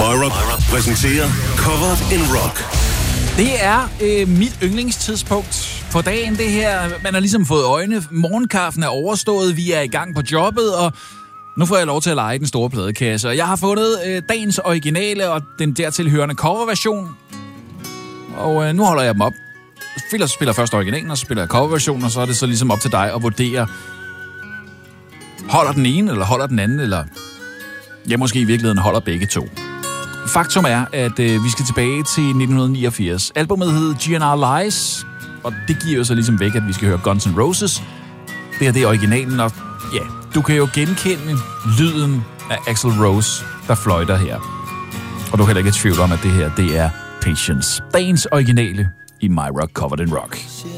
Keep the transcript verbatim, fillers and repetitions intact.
MyRock præsenterer Covered in Rock. Det er øh, mit yndlingstidspunkt på dagen, det her. Man har ligesom fået øjne. Morgenkaffen er overstået, vi er i gang på jobbet, og nu får jeg lov til at lege den store pladekasse. Og jeg har fundet øh, dagens originale og den dertilhørende coverversion. Og øh, nu holder jeg dem op. Jeg spiller først originalen, og så spiller jeg coverversionen, og så er det så ligesom op til dig at vurdere, holder den ene, eller holder den anden, eller ja, måske i virkeligheden holder begge to. Faktum er, at øh, vi skal tilbage til nitten niogfirs. Albumet hed G N R Lies, og det giver jo så ligesom væk, at vi skal høre Guns N' Roses. Det her, det er originalen, og ja, du kan jo genkende lyden af Axl Rose, der fløjter her. Og du kan heller ikke tvivle om, at det her, det er Patience. Dagens originale i MyRock Covered in Rock. She